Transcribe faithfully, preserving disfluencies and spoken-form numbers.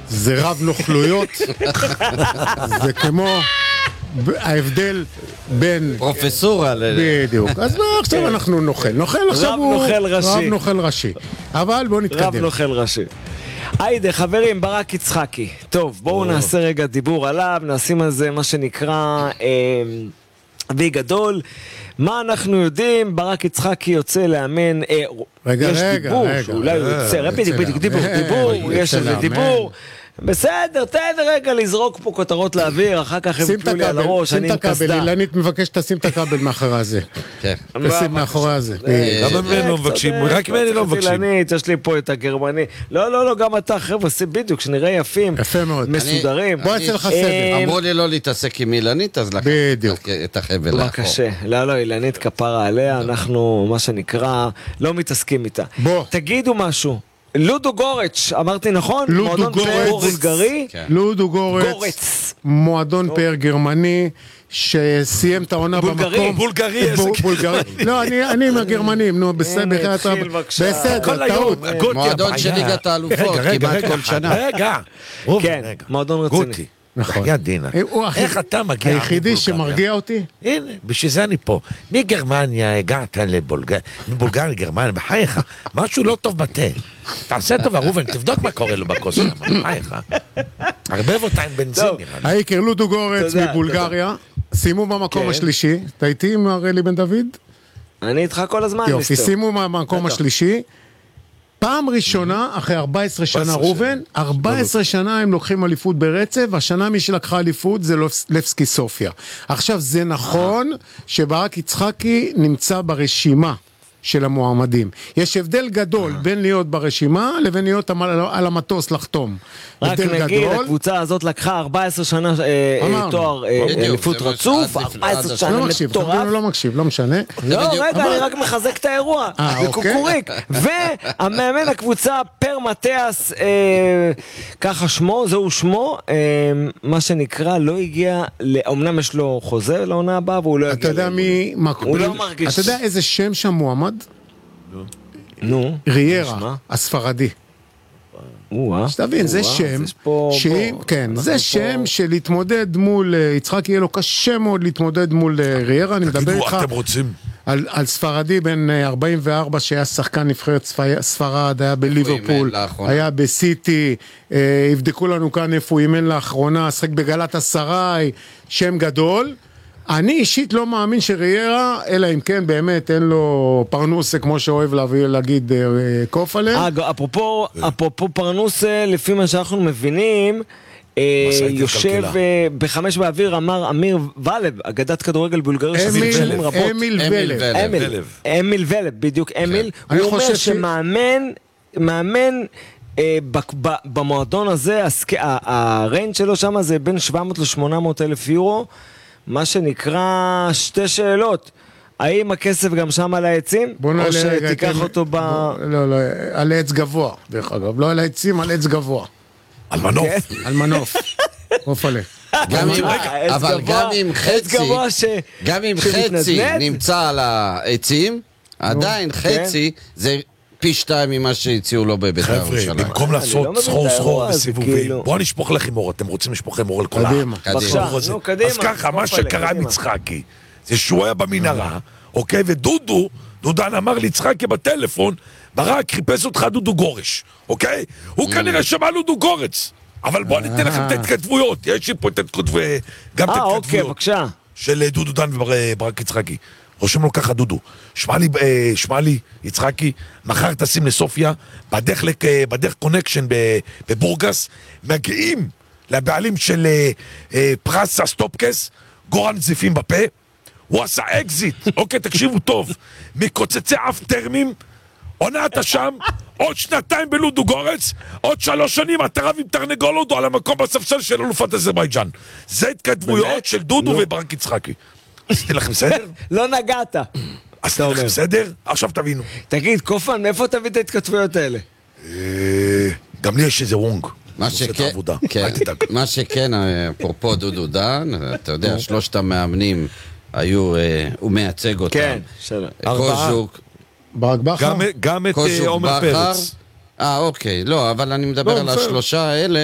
זה רב נוכלויות, זה כמו ההבדל בין... פרופסורה. בדיוק. אז עכשיו אנחנו נוכל. נוכל עכשיו הוא... רב נוכל ראשי. רב נוכל ראשי. אבל בואו נתקדם. רב נוכל ראשי. היידה, חברים, ברק יצחקי. טוב, בואו נעשה רגע דיבור עליו, נשים על זה מה שנקרא וי גדול. מה אנחנו יודעים? ברק יצחקי יוצא לאמן, רגע, יש רגע, דיבור, רגע. שאולי הוא יוצא, בדיוק, בדיוק, דיבור, דיבור, יש איזה דיבור. בסדר, תן רגע לזרוק פה כותרות לאוויר, אחר כך הם יפלו לי על הראש, אני עם קסדה. אילנית מבקש תשים את הכבל מאחורי הזה. תשים מאחורי הזה. גם ממנו לא מבקשים, רק ממני לא מבקשים. אילנית, יש לי פה את הגרמני. לא, לא, לא, גם אתה, חבר'ה, עושים בדיוק, שנראה יפים. יפה מאוד. מסודרים. בוא אצל לך סדר. אמרו לי לא להתעסק עם אילנית, אז לקח את החבל לאחור. לא קשה. לא, לא, אילנית כפרה עליה, אנחנו, מה שנקרא, לא מתעסקים איתה. בוא. תגידו משהו. לודו גורץ, אמרתי נכון? לודו גורץ, בולגרי? לודו גורץ, מועדון פאר גרמני שסיים את העונה במקום. בולגרי, איזה בולגרי. לא, אני עם הגרמנים, נו, בסדר, בסדר, טעות. מועדון של ליגת האלופות, כמעט כל שנה. רגע, כן, מועדון רציני. גוטי, נכון. היה דינה. איך אתה מגיע? היחידי שמרגיע אותי? הנה, בשביל זה אני פה. מגרמניה הגעת לבולגריה, מבולגריה לגרמניה, בחייך, משהו לא טוב בתה. תעשה טובה, ראובן, תבדוק מה קורה לו בכוס שלנו, בחייך. ערבב אותה עם בנזין, נראה לי. העיקר לודו גורץ מבולגריה, סיימו במקום השלישי. אתה איתי עם אלי בן דוד? אני איתך כל הזמן. יופי, סיימו במקום השלישי. פעם ראשונה, אחרי ארבע עשרה שנה רובן, ארבע עשרה שנה הם לוקחים אליפות ברצף, השנה מי שלקחה אליפות זה לבסקי סופיה. עכשיו זה נכון שברק יצחקי נמצא ברשימה של המועמדים. יש הבדל גדול בין להיות ברשימה לבין להיות על המטוס לחתום. רק נגיד, הקבוצה הזאת לקחה ארבע עשרה שנה תואר אליפות רצוף, ארבע עשרה שנה מטורף. לא מקשיב, לא משנה. לא, רגע, אני רק מחזק את האירוע. זה קוקוריק. והמאמן הקבוצה פר מתיאס, ככה שמו, זהו שמו, מה שנקרא, לא הגיע, אמנם יש לו חוזה לעונה הבאה, והוא לא אתה הגיע. יודע מי... הוא לא מרגיש. אתה יודע איזה שם שם מועמד? נו. ריארה, הספרדי. שתבין, זה שם, כן, זה שם של להתמודד מול, יצחק יהיה לו קשה מאוד להתמודד מול ריארה, אני מדבר איתך על ספרדי בין ארבעים וארבע שהיה שחקן נבחרת ספרד, היה בליברפול, היה בסיטי, הבדקו לנו כאן איפה הוא אימן לאחרונה, שחק בגלת הסראי, שם גדול. אני אישית לא מאמין שריארה, אלא אם כן באמת אין לו פרנוסה, כמו שאוהב להגיד קוף עליהם. אפרופו, אפרופו פרנוסה, לפי מה שאנחנו מבינים, יושב בחמש באוויר, אמר אמיר ולב, אגדת כדורגל בולגרי שחזיק שנים רבות. אמיל ולב. אמיל ולב, בדיוק אמיל. הוא אומר שמאמן, מאמן במועדון הזה, הריינג' שלו שם זה בין שבע מאות לשמונה מאות אלף יורו, מה שנקרא שתי שאלות. האם הכסף גם שם על העצים? או שתיקח אותו ב... לא, לא, על עץ גבוה, דרך אגב. לא על העצים, על עץ גבוה. על מנוף. על מנוף. אופלה. אבל גם עם חצי, גם עם חצי נמצא על העצים, עדיין חצי זה... פי שתיים ממה שהציעו לו בבית"ר ירושלים. חבר'ה, במקום לעשות סחור סחור וסיבובים, בואו נשפוך לכם אור, אתם רוצים לשפוך לכם אור על כל העם. אז ככה, מה שקרה עם יצחקי, זה שהוא היה במנהרה, אוקיי, ודודו, דודן אמר ליצחקי בטלפון, ברק חיפש אותך דודו גורש, אוקיי? הוא כנראה שמע דודו גורץ, אבל בואו ניתן לכם את ההתכתבויות, יש לי פה את ההתכתבויות, גם את ההתכתבויות של דודו דן וברק יצחקי. רושם לו ככה דודו, שמע לי, שמע לי, יצחקי, מחר תשים לסופיה, בדרך, בדרך קונקשן בבורגס, מגיעים לבעלים של פרס הסטופקס, גורן זיפים בפה, הוא עשה אקזיט, אוקיי, תקשיבו טוב, מקוצצי אף טרמים, עונה אתה שם, עוד שנתיים בלודו גורץ, עוד שלוש שנים אתה רב עם תרנגול הודו על המקום בספסל של אלופת אזרבייג'אן. זה התכתבויות של דודו וברק יצחקי. עשיתי לכם סדר? לא נגעת. עשיתי לכם סדר? עכשיו תבינו. תגיד, קופן, מאיפה תביא את ההתכתבויות האלה? גם לי יש איזה וונג. מה שכן, אפרופו דודו דן, אתה יודע, שלושת המאמנים היו, הוא מייצג אותם. כן, שלום. קוז'וק. ברק בכר? גם את עומר פרץ. אה, אוקיי, לא, אבל אני מדבר על השלושה האלה.